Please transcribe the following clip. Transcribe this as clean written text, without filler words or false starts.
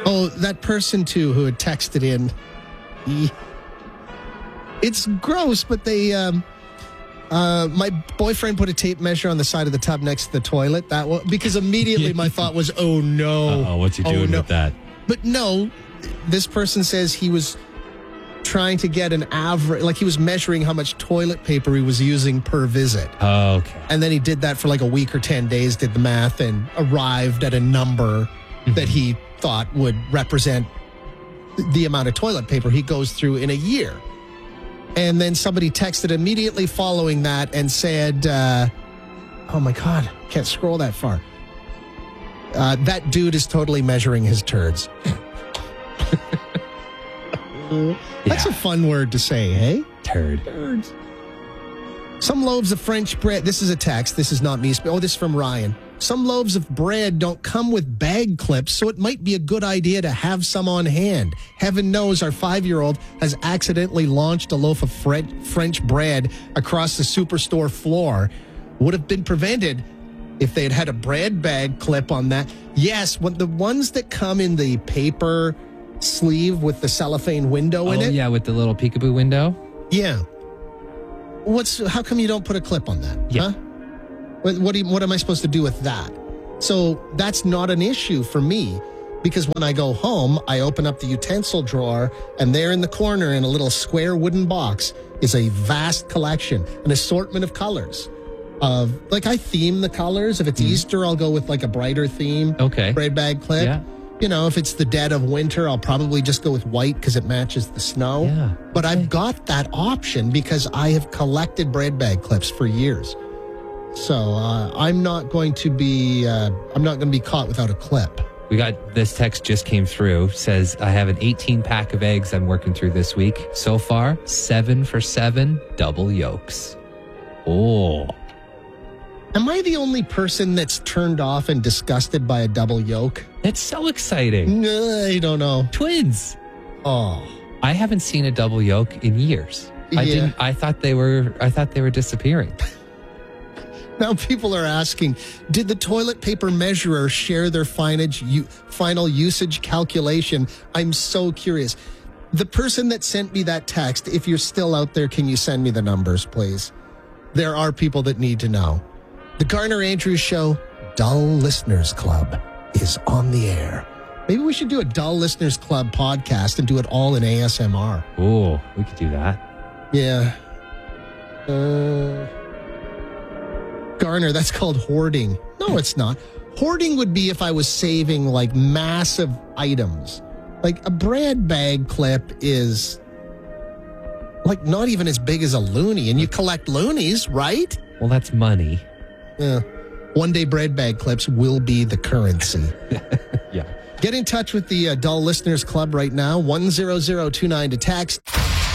Oh, that person, too, who had texted in. It's gross, but they... my boyfriend put a tape measure on the side of the tub next to the toilet. Because immediately my thought was, oh, no. Uh-oh, what's he doing with that? But no, this person says he was trying to get an average, like he was measuring how much toilet paper he was using per visit. Oh, okay. And then he did that for like a week or 10 days, did the math, and arrived at a number that he thought would represent the amount of toilet paper he goes through in a year. And then somebody texted immediately following that and said, oh my God, can't scroll that far. That dude is totally measuring his turds. That's a fun word to say, hey? Turds. Some loaves of French bread. This is a text. This is not me. Oh, this is from Ryan. Some loaves of bread don't come with bag clips, so it might be a good idea to have some on hand. Heaven knows our 5-year-old has accidentally launched a loaf of French bread across the Superstore floor. Would have been prevented if they had had a bread bag clip on that. Yes, the ones that come in the paper sleeve with the cellophane window in it. Oh, yeah, with the little peekaboo window. Yeah. How come you don't put a clip on that? Yeah. Huh? What am I supposed to do with that? So that's not an issue for me, because when I go home, I open up the utensil drawer, and there in the corner in a little square wooden box is a vast collection, an assortment of colors. I theme the colors. If it's Easter, I'll go with like a brighter theme. Okay. Bread bag clip. Yeah. You know, if it's the dead of winter, I'll probably just go with white because it matches the snow. Yeah. But I've got that option because I have collected bread bag clips for years. So I'm not going to be caught without a clip. We got this text just came through. Says, I have an 18-pack of eggs I'm working through this week. So far, 7 for 7 double yolks. Oh. Am I the only person that's turned off and disgusted by a double yolk? That's so exciting. I don't know. Twins. Oh. I haven't seen a double yolk in years. Yeah. I thought they were disappearing. Now people are asking, did the toilet paper measurer share their final usage calculation? I'm so curious. The person that sent me that text, if you're still out there, can you send me the numbers, please? There are people that need to know. The Garner Andrews Show Dull Listeners Club is on the air. Maybe we should do a Dull Listeners Club podcast and do it all in ASMR. Oh, we could do that. Yeah. Garner, that's called hoarding. No, it's not. Hoarding would be if I was saving like massive items. Like a bread bag clip is like not even as big as a loonie, and you collect loonies, right? Well, that's money. Yeah. One day bread bag clips will be the currency. Yeah. Get in touch with the Dull Listeners Club right now, 10029 to text.